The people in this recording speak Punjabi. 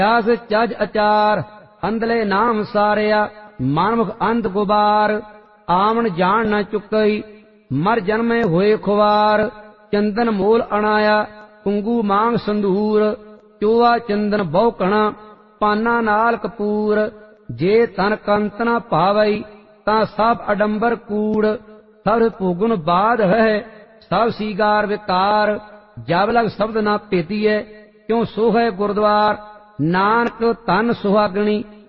ਆਸ ਚੱਜ ਅਚਾਰ ਅੰਧਲੇ ਨਾਮ ਸਾਰਿਆ ਮਨਮੁਖ ਅੰਧ ਗੁਬਾਰ ਆਵਣ ਜਾਣ ਨਾ ਚੁੱਕਈ ਮਰ ਜਨਮੇ ਹੋਏ ਖੁਆਰ ਚੰਦਨ ਮੋਲ ਅਣਾਇਆ ਕੁੰਗੂ ਮਾਂਗ ਸੰਧੂਰ ਚੋਆ ਚੰਦਨ ਬਹੁਕਣਾ ਪਾਨਾ ਨਾਲ ਕਪੂਰ ਜੇ ਤਨ ਕੰਤ ਨਾ ਭਾਵਈ ਤਾਂ ਸਭ ਅਡੰਬਰ ਕੂੜ ਸਭ ਭੋਗਨ ਬਾਧ ਹੈ ਸਭ ਸੀਗਾਰ ਵਿਕਾਰ ਜਬ ਲਗ ਸ਼ਬਦ ਨਾ ਭੇਤੀਐ ਕਿਉ ਸੋਹੈ ਗੁਰਦੁਆਰ ਨਾਨਕ ਤਨ ਸੁਹਾਗਣੀ